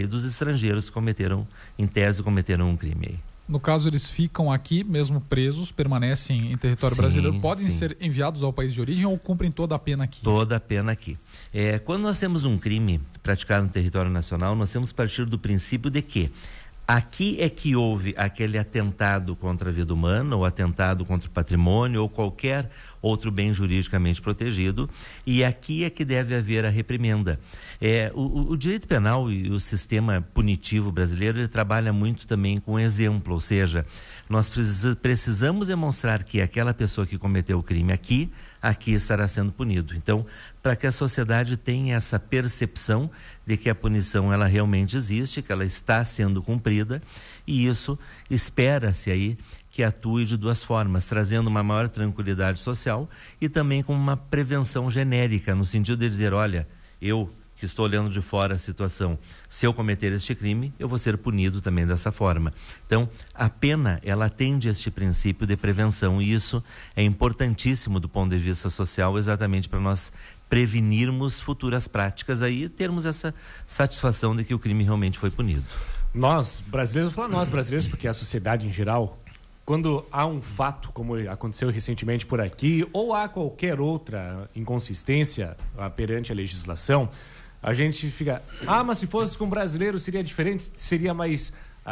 dos estrangeiros que cometeram, em tese, cometeram um crime aí. No caso, eles ficam aqui, mesmo presos, permanecem em território brasileiro, podem ser enviados ao país de origem ou cumprem toda a pena aqui? Toda a pena aqui. Quando nós temos um crime praticado no território nacional, nós temos que partir do princípio de que aqui é que houve aquele atentado contra a vida humana, ou atentado contra o patrimônio, ou qualquer outro bem juridicamente protegido, e aqui é que deve haver a reprimenda. O direito penal e o sistema punitivo brasileiro, ele trabalha muito também com exemplo, ou seja, nós precisamos demonstrar que aquela pessoa que cometeu o crime aqui estará sendo punido. Então, para que a sociedade tenha essa percepção de que a punição ela realmente existe, que ela está sendo cumprida, e isso espera-se aí que atue de duas formas, trazendo uma maior tranquilidade social e também com uma prevenção genérica, no sentido de dizer, olha, eu que estou olhando de fora a situação, se eu cometer este crime, eu vou ser punido também dessa forma. Então, a pena, ela atende a este princípio de prevenção, e isso é importantíssimo do ponto de vista social, exatamente para nós prevenirmos futuras práticas aí e termos essa satisfação de que o crime realmente foi punido. Nós, brasileiros, vou falar nós brasileiros, porque a sociedade em geral, quando há um fato, como aconteceu recentemente por aqui, ou há qualquer outra inconsistência perante a legislação, a gente fica, mas se fosse com brasileiro seria diferente, seria mais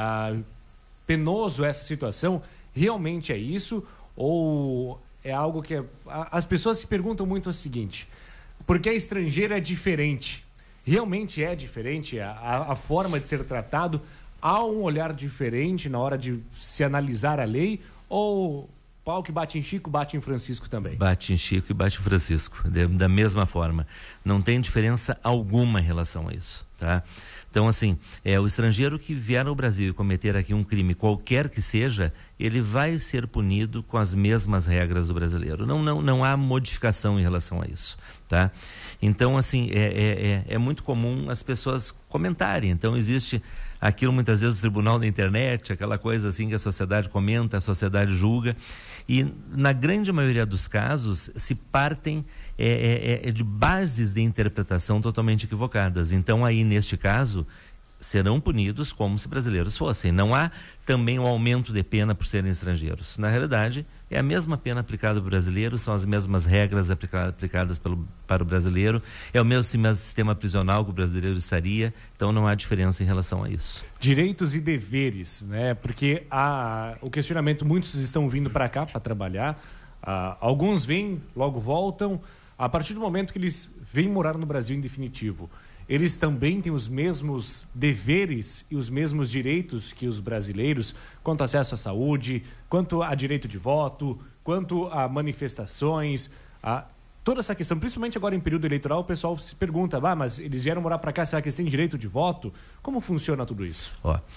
penoso essa situação. Realmente é isso? Ou é algo que as pessoas se perguntam muito o seguinte, por que estrangeiro é diferente? Realmente é diferente a forma de ser tratado? Há um olhar diferente na hora de se analisar a lei, ou pau que bate em Chico, bate em Francisco também? Bate em Chico e bate em Francisco, da mesma forma. Não tem diferença alguma em relação a isso, tá? Então, assim, o estrangeiro que vier ao Brasil e cometer aqui um crime, qualquer que seja, ele vai ser punido com as mesmas regras do brasileiro. Não há modificação em relação a isso, tá? Então, assim, é muito comum as pessoas comentarem. Então, existe aquilo muitas vezes o tribunal da internet, aquela coisa assim que a sociedade comenta, a sociedade julga, e na grande maioria dos casos se partem de bases de interpretação totalmente equivocadas. Então aí neste caso serão punidos como se brasileiros fossem. Não há também um aumento de pena por serem estrangeiros. Na realidade, é a mesma pena aplicada para o brasileiro, são as mesmas regras aplicadas para o brasileiro, é o mesmo sistema prisional que o brasileiro estaria, então não há diferença em relação a isso. Direitos e deveres, né? Porque o questionamento, muitos estão vindo para cá para trabalhar, alguns vêm, logo voltam. A partir do momento que eles vêm morar no Brasil em definitivo, eles também têm os mesmos deveres e os mesmos direitos que os brasileiros, quanto a acesso à saúde, quanto a direito de voto, quanto a manifestações, toda essa questão, principalmente agora em período eleitoral, o pessoal se pergunta, mas eles vieram morar para cá, será que eles têm direito de voto? Como funciona tudo isso?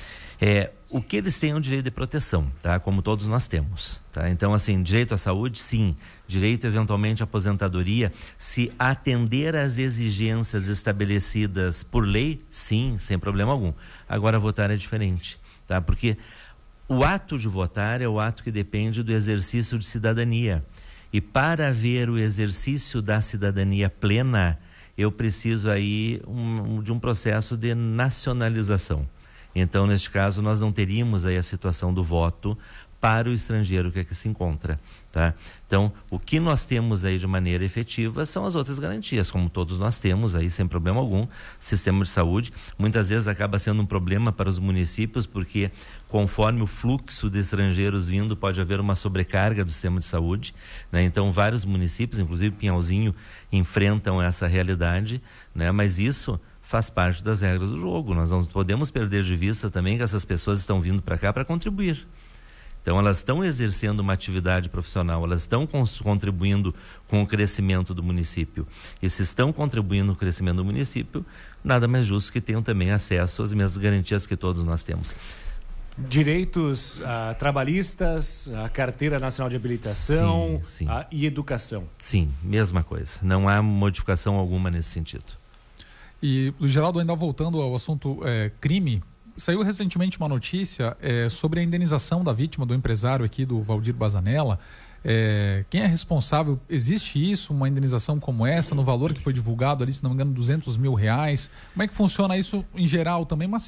O que eles têm é um direito de proteção, tá? Como todos nós temos, tá? Então, assim, direito à saúde, sim. Direito, eventualmente, à aposentadoria, se atender às exigências estabelecidas por lei, sim, sem problema algum. Agora, votar é diferente, tá? Porque o ato de votar é o ato que depende do exercício de cidadania. E para haver o exercício da cidadania plena, eu preciso aí de um processo de nacionalização. Então, neste caso, nós não teríamos aí a situação do voto para o estrangeiro que aqui se encontra, tá? Então, o que nós temos aí de maneira efetiva são as outras garantias, como todos nós temos aí, sem problema algum, sistema de saúde. Muitas vezes acaba sendo um problema para os municípios, porque conforme o fluxo de estrangeiros vindo, pode haver uma sobrecarga do sistema de saúde, né? Então, vários municípios, inclusive Pinhalzinho, enfrentam essa realidade, né? Mas isso faz parte das regras do jogo. Nós não podemos perder de vista também que essas pessoas estão vindo para cá para contribuir. Então, elas estão exercendo uma atividade profissional, elas estão contribuindo com o crescimento do município. E se estão contribuindo com o crescimento do município, nada mais justo que tenham também acesso às mesmas garantias que todos nós temos. Direitos trabalhistas, a Carteira Nacional de Habilitação, sim. E educação. Sim, mesma coisa. Não há modificação alguma nesse sentido. E, Luiz Geraldo, ainda voltando ao assunto crime, saiu recentemente uma notícia sobre a indenização da vítima, do empresário aqui, do Valdir Bazanella. Quem é responsável? Existe isso, uma indenização como essa, no valor que foi divulgado ali, se não me engano, R$200 mil? Como é que funciona isso em geral também? Mas